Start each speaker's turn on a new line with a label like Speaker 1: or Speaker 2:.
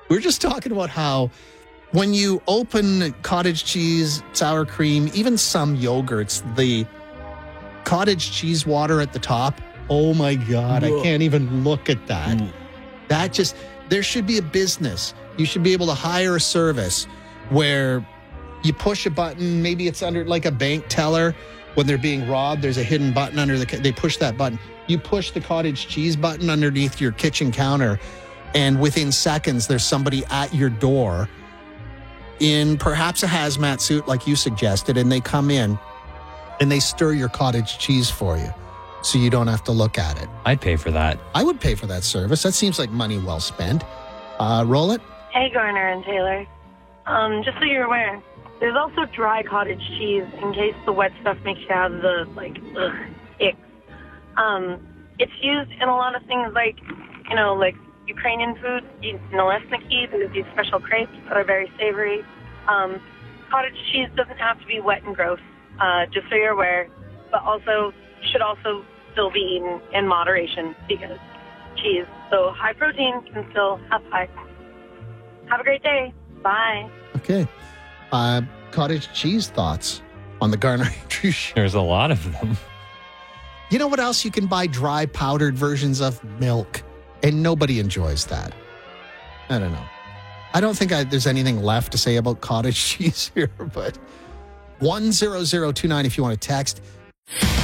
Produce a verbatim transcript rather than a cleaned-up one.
Speaker 1: We're just talking about how when you open cottage cheese, sour cream, even some yogurts, the cottage cheese water at the top, oh my God, Whoa. I can't even look at that. Mm. That just, there should be a business. You should be able to hire a service where you push a button, maybe it's under like a bank teller. When they're being robbed, there's a hidden button under the, they push that button. You push the cottage cheese button underneath your kitchen counter, and within seconds, there's somebody at your door in perhaps a hazmat suit like you suggested, and they come in and they stir your cottage cheese for you so you don't have to look at it.
Speaker 2: I'd pay for that.
Speaker 1: I would pay for that service. That seems like money well spent. Uh, roll it.
Speaker 3: Hey, Garner and Taylor. Um, just so you're aware, there's also dry cottage cheese in case the wet stuff makes you have the, like, ugh, ick. Um, it's used in a lot of things like, you know, like Ukrainian food, nalesniki, there's these special crepes that are very savory. Um, cottage cheese doesn't have to be wet and gross, uh, just so you're aware, but also should also still be eaten in moderation because cheese, so high protein, can still have high. Have a great day. Bye.
Speaker 1: Okay. Uh, cottage cheese thoughts on the Garner Andrews Show.
Speaker 2: There's a lot of them.
Speaker 1: You know what else you can buy? Dry powdered versions of milk. And nobody enjoys that. I don't know. I don't think I, there's anything left to say about cottage cheese here, but one zero zero two nine if you want to text.